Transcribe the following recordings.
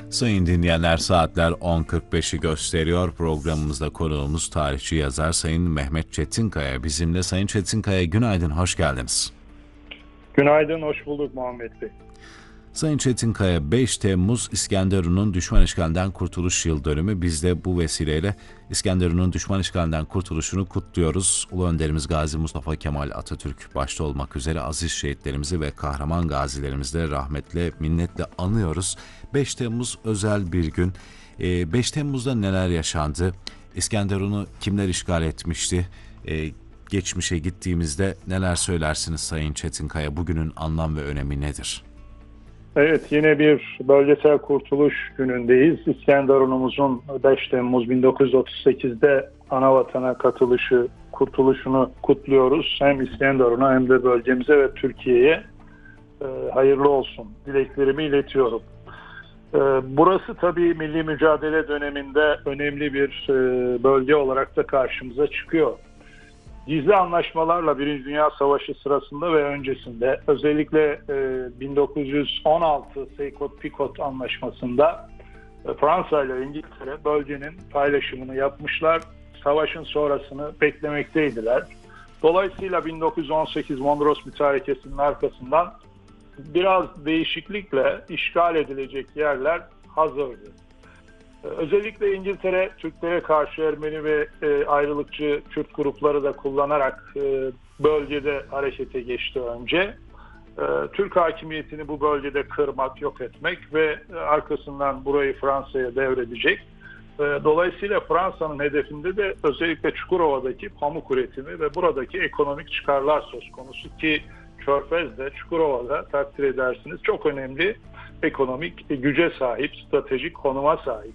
Sayın dinleyenler, saatler 10.45'i gösteriyor. Programımızda konuğumuz tarihçi yazar Sayın Mehmet Çetinkaya bizimle. Sayın Çetinkaya, günaydın, hoş geldiniz. Günaydın, hoş bulduk Muhammed Bey. Sayın Çetinkaya, 5 Temmuz İskenderun'un düşman işgalinden kurtuluş yıl dönümü. Biz de bu vesileyle İskenderun'un düşman işgalinden kurtuluşunu kutluyoruz. Ulu Önderimiz Gazi Mustafa Kemal Atatürk başta olmak üzere aziz şehitlerimizi ve kahraman gazilerimizi de rahmetle, minnetle anıyoruz. 5 Temmuz özel bir gün. 5 Temmuz'da neler yaşandı? İskenderun'u kimler işgal etmişti? Geçmişe gittiğimizde neler söylersiniz Sayın Çetinkaya? Bugünün anlam ve önemi nedir? Evet, yine bir bölgesel kurtuluş günündeyiz. İskenderun'umuzun 5 Temmuz 1938'de anavatana kurtuluşunu kutluyoruz. Hem İskenderun'a hem de bölgemize ve Türkiye'ye hayırlı olsun dileklerimi iletiyorum. Burası tabii milli mücadele döneminde önemli bir bölge olarak da karşımıza çıkıyor. Gizli anlaşmalarla Birinci Dünya Savaşı sırasında ve öncesinde, özellikle 1916 Seykolt-Picot Anlaşması'nda Fransa ile İngiltere bölgenin paylaşımını yapmışlar. Savaşın sonrasını beklemekteydiler. Dolayısıyla 1918 Mondros Mütarekesi'nin arkasından biraz değişiklikle işgal edilecek yerler hazırdı. Özellikle İngiltere, Türklere karşı Ermeni ve ayrılıkçı Kürt grupları da kullanarak bölgede harekete geçti önce. Türk hakimiyetini bu bölgede kırmak, yok etmek ve arkasından burayı Fransa'ya devredecek. Dolayısıyla Fransa'nın hedefinde de özellikle Çukurova'daki pamuk üretimi ve buradaki ekonomik çıkarlar söz konusu ki Körfez'de, Çukurova'da takdir edersiniz çok önemli ekonomik güce sahip, stratejik konuma sahip.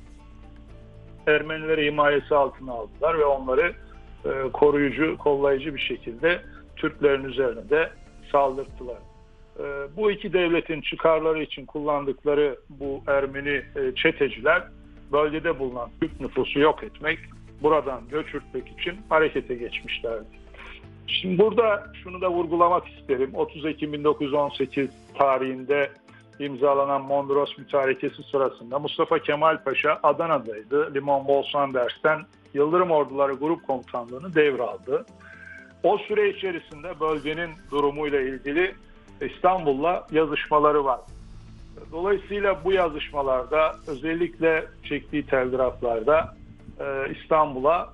Ermenileri himayesi altına aldılar ve onları koruyucu, kollayıcı bir şekilde Türklerin üzerine de saldırttılar. Bu iki devletin çıkarları için kullandıkları bu Ermeni çeteciler bölgede bulunan Türk nüfusu yok etmek, buradan göçürtmek için harekete geçmişlerdi. Şimdi burada şunu da vurgulamak isterim. 30 Ekim 1918 tarihinde imzalanan Mondros Mütarekesi sırasında Mustafa Kemal Paşa Adana'daydı. Limon Bolsanders'ten Yıldırım Orduları Grup Komutanlığı'nı devraldı. O süre içerisinde bölgenin durumuyla ilgili İstanbul'la yazışmaları var. Dolayısıyla bu yazışmalarda özellikle çektiği telgraflarda İstanbul'a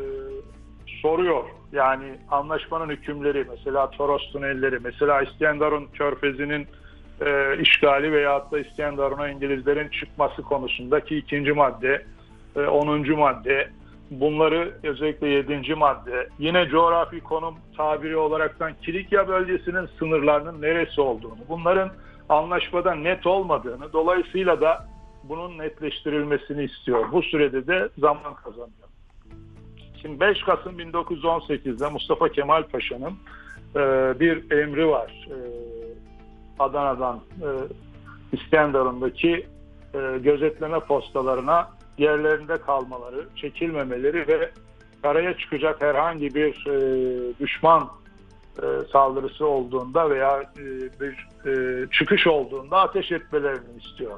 soruyor. Yani anlaşmanın hükümleri, mesela Toros tünelleri, mesela İskenderun Körfezi'nin işgali veyahut da İskenderun'a İngilizlerin çıkması konusundaki 2. madde, 10. madde, bunları özellikle 7. madde, yine coğrafi konum tabiri olaraktan Kilikya bölgesinin sınırlarının neresi olduğunu, bunların anlaşmada net olmadığını, dolayısıyla da bunun netleştirilmesini istiyor. Bu sürede de zaman kazanıyor. Şimdi 5 Kasım 1918'de Mustafa Kemal Paşa'nın bir emri var. Adana'dan İskenderun'daki gözetleme postalarına yerlerinde kalmaları, çekilmemeleri ve karaya çıkacak herhangi bir düşman saldırısı olduğunda veya bir çıkış olduğunda ateş etmelerini istiyor.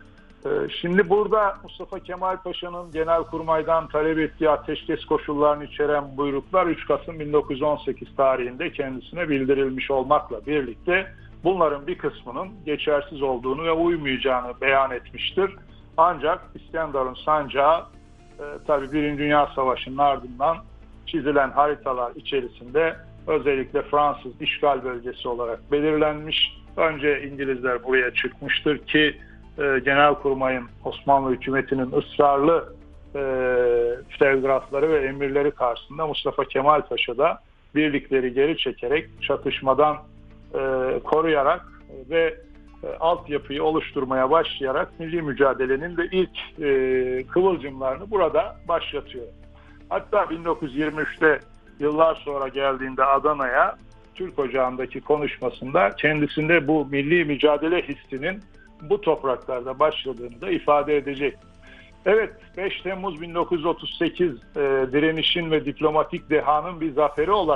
Şimdi burada Mustafa Kemal Paşa'nın Genelkurmay'dan talep ettiği ateşkes koşullarını içeren buyruklar 3 Kasım 1918 tarihinde kendisine bildirilmiş olmakla birlikte bunların bir kısmının geçersiz olduğunu ve uymayacağını beyan etmiştir. Ancak İskenderun sancağı tabii Birinci Dünya Savaşı'nın ardından çizilen haritalar içerisinde özellikle Fransız işgal bölgesi olarak belirlenmiş. Önce İngilizler buraya çıkmıştır ki Genelkurmay'ın, Osmanlı hükümetinin ısrarlı telgrafları ve emirleri karşısında Mustafa Kemal Paşa da birlikleri geri çekerek çatışmadan koruyarak ve altyapıyı oluşturmaya başlayarak milli mücadelenin de ilk kıvılcımlarını burada başlatıyor. Hatta 1923'te yıllar sonra geldiğinde Adana'ya Türk Ocağı'ndaki konuşmasında kendisinde bu milli mücadele hissinin bu topraklarda başladığını da ifade edecek. Evet, 5 Temmuz 1938 direnişin ve diplomatik dehanın bir zaferi olarak